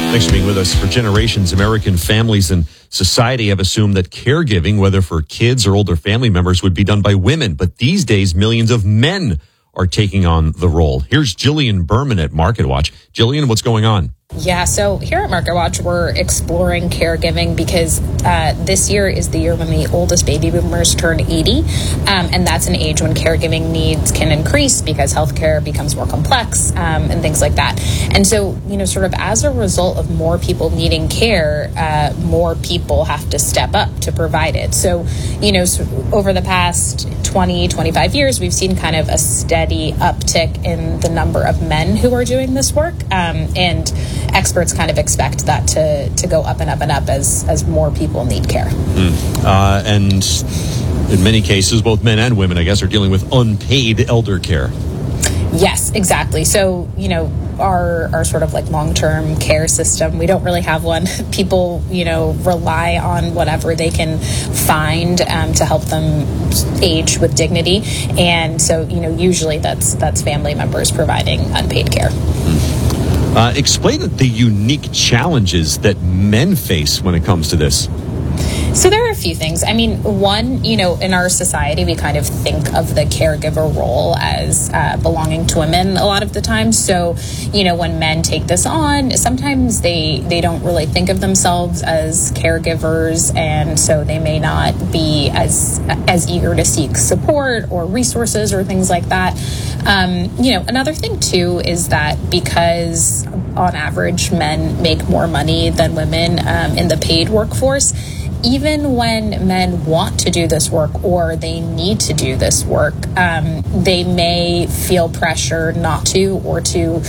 Thanks for being with us. For generations, American families and society have assumed that caregiving, whether for kids or older family members, would be done by women. But these days, millions of men are taking on the role. Here's Jillian Berman at MarketWatch. Jillian, what's going on? Yeah, so here at MarketWatch, we're exploring caregiving because this year is the year when the oldest baby boomers turn 80, and that's an age when caregiving needs can increase because healthcare becomes more complex and things like that. And so, sort of as a result of more people needing care, more people have to step up to provide it. So, over the past 20, 25 years, we've seen kind of a steady uptick in the number of men who are doing this work, and experts kind of expect that to go up and up and up as more people need care. And in many cases, both men and women, I guess, are dealing with unpaid elder care. Yes, exactly. So, our sort of like long-term care system, we don't really have one. People, rely on whatever they can find to help them age with dignity. And so, usually that's family members providing unpaid care. Explain the unique challenges that men face when it comes to this. So there are a few things. I mean, one, in our society, we kind of think of the caregiver role as belonging to women a lot of the time. So, when men take this on, sometimes they don't really think of themselves as caregivers, and so they may not be as eager to seek support or resources or things like that. Another thing, too, is that because on average men make more money than women in the paid workforce, even when men want to do this work or they need to do this work, they may feel pressure not to or to,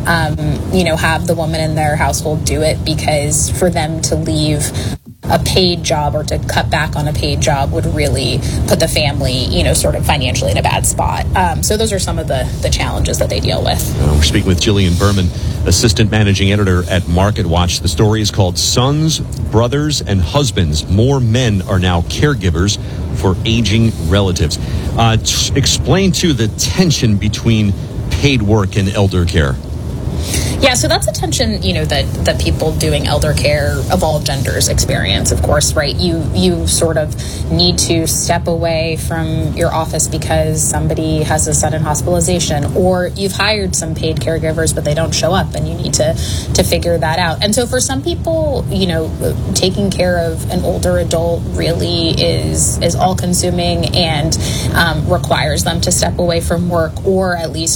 have the woman in their household do it, because for them to leave a paid job or to cut back on a paid job would really put the family, sort of financially in a bad spot. So those are some of the challenges that they deal with. We're speaking with Jillian Berman, Assistant Managing Editor at MarketWatch. The story is called Sons, Brothers, and Husbands. More men are now caregivers for aging relatives. Explain, too, the tension between paid work and elder care. Yeah, so that's a tension, that people doing elder care of all genders experience, of course, right? You sort of need to step away from your office because somebody has a sudden hospitalization, or you've hired some paid caregivers, but they don't show up, and you need to figure that out. And so for some people, taking care of an older adult really is all-consuming and requires them to step away from work, or at least